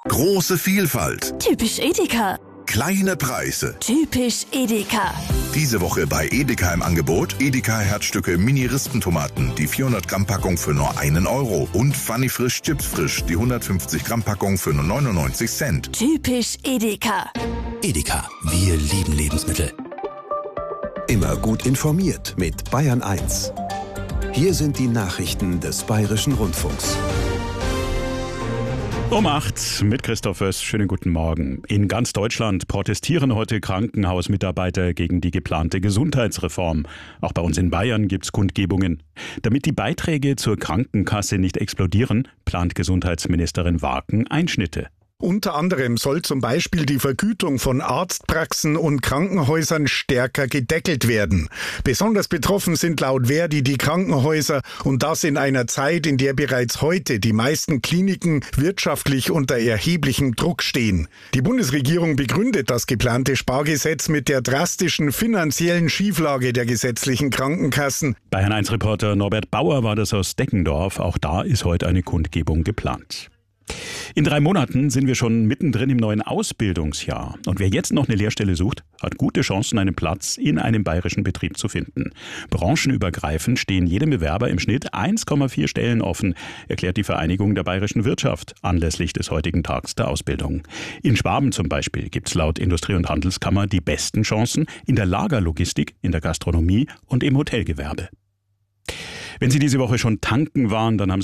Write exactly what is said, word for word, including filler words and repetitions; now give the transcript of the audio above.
Große Vielfalt. Typisch Edeka. Kleine Preise. Typisch Edeka. Diese Woche bei Edeka im Angebot Edeka Herzstücke Mini-Rispentomaten, die vierhundert Gramm Packung für nur einen Euro und Funny Frisch Chips Frisch, die hundertfünfzig Gramm Packung für nur neunundneunzig Cent. Typisch Edeka. Edeka, wir lieben Lebensmittel. Immer gut informiert mit Bayern eins. Hier sind die Nachrichten des Bayerischen Rundfunks. Um acht mit Christoph Föss. Schönen guten Morgen. In ganz Deutschland protestieren heute Krankenhausmitarbeiter gegen die geplante Gesundheitsreform. Auch bei uns in Bayern gibt's Kundgebungen. Damit die Beiträge zur Krankenkasse nicht explodieren, plant Gesundheitsministerin Waken Einschnitte. Unter anderem soll zum Beispiel die Vergütung von Arztpraxen und Krankenhäusern stärker gedeckelt werden. Besonders betroffen sind laut Verdi die Krankenhäuser und das in einer Zeit, in der bereits heute die meisten Kliniken wirtschaftlich unter erheblichem Druck stehen. Die Bundesregierung begründet das geplante Spargesetz mit der drastischen finanziellen Schieflage der gesetzlichen Krankenkassen. Bayern eins Reporter Norbert Bauer war das aus Deckendorf. Auch da ist heute eine Kundgebung geplant. In drei Monaten sind wir schon mittendrin im neuen Ausbildungsjahr. Und wer jetzt noch eine Lehrstelle sucht, hat gute Chancen, einen Platz in einem bayerischen Betrieb zu finden. Branchenübergreifend stehen jedem Bewerber im Schnitt eins Komma vier Stellen offen, erklärt die Vereinigung der bayerischen Wirtschaft anlässlich des heutigen Tags der Ausbildung. In Schwaben zum Beispiel gibt es laut Industrie- und Handelskammer die besten Chancen in der Lagerlogistik, in der Gastronomie und im Hotelgewerbe. Wenn Sie diese Woche schon tanken waren, dann haben Sie